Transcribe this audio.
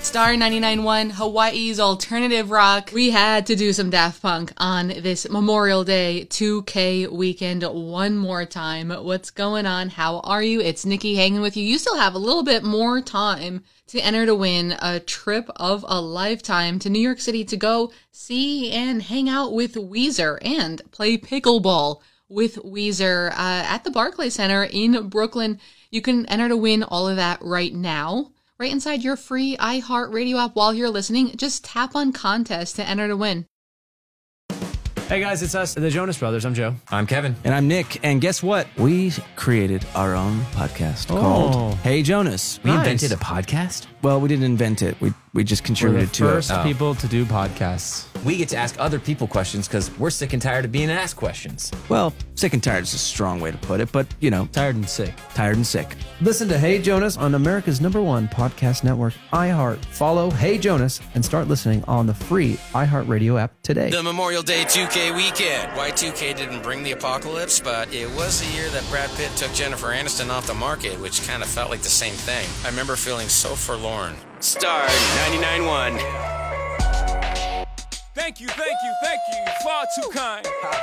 Star 99.1, Hawaii's alternative rock. We had to do some Daft Punk on this Memorial Day 2K weekend one more time. What's going on? How are you? It's Nikki hanging with you. You still have a little bit more time to enter to win a trip of a lifetime to New York City to go see and hang out with Weezer and play pickleball with Weezer at the Barclays Center in Brooklyn. You can enter to win all of that right now, right inside your free iHeartRadio app while you're listening. Just tap on contest to enter to win. Hey guys, it's us, the Jonas Brothers. I'm Joe. I'm Kevin. And I'm Nick. And guess what? We created our own podcast called Hey Jonas. We invented a podcast? Well, we didn't invent it. We just contributed to it. We're the first people to do podcasts. We get to ask other people questions because we're sick and tired of being asked questions. Well, sick and tired is a strong way to put it, but, you know. Tired and sick. Tired and sick. Listen to Hey Jonas on America's #1 podcast network, iHeart. Follow Hey Jonas and start listening on the free iHeartRadio app today. The Memorial Day 2K weekend. Y2K didn't bring the apocalypse, but it was the year that Brad Pitt took Jennifer Aniston off the market, which kind of felt like the same thing. I remember feeling so forlorn. Star 99.1. Thank you, far too kind.